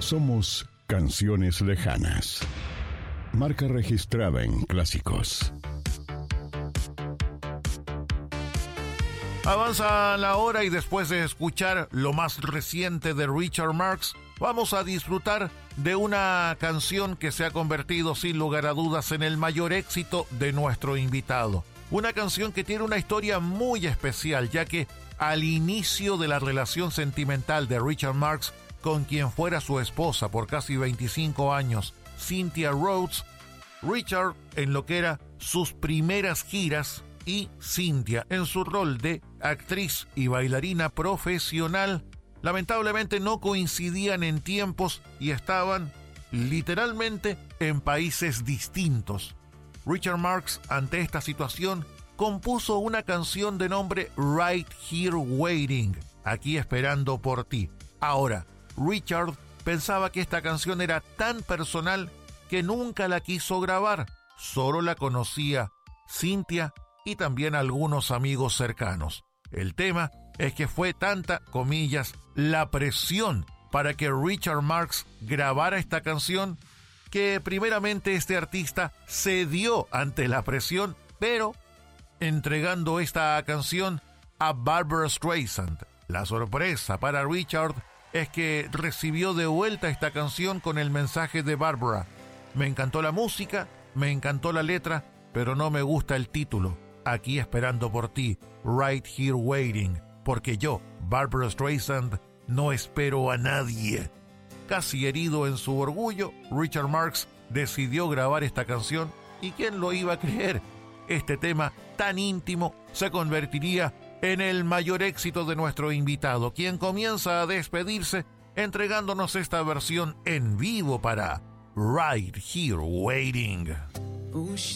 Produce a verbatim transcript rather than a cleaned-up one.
Somos Canciones Lejanas. Marca registrada en Clásicos. Avanza la hora y después de escuchar lo más reciente de Richard Marx, vamos a disfrutar de una canción que se ha convertido sin lugar a dudas en el mayor éxito de nuestro invitado. Una canción que tiene una historia muy especial, ya que al inicio de la relación sentimental de Richard Marx con quien fuera su esposa por casi veinticinco años, Cynthia Rhodes, Richard, en lo que era sus primeras giras, y Cynthia, en su rol de actriz y bailarina profesional, lamentablemente no coincidían en tiempos y estaban literalmente en países distintos. Richard Marx, ante esta situación, compuso una canción de nombre Right Here Waiting, aquí esperando por ti. Ahora, Richard pensaba que esta canción era tan personal que nunca la quiso grabar, solo la conocía Cynthia y también algunos amigos cercanos. El tema es que fue tanta, comillas, la presión para que Richard Marx grabara esta canción, que primeramente este artista cedió ante la presión, pero entregando esta canción a Barbra Streisand. La sorpresa para Richard es que recibió de vuelta esta canción con el mensaje de Barbra: me encantó la música, me encantó la letra, pero no me gusta el título. Aquí esperando por ti, Right Here Waiting, porque yo, Barbra Streisand, no espero a nadie. Casi herido en su orgullo, Richard Marx decidió grabar esta canción, y ¿quién lo iba a creer? Este tema tan íntimo se convertiría en el mayor éxito de nuestro invitado, quien comienza a despedirse entregándonos esta versión en vivo para Right Here Waiting.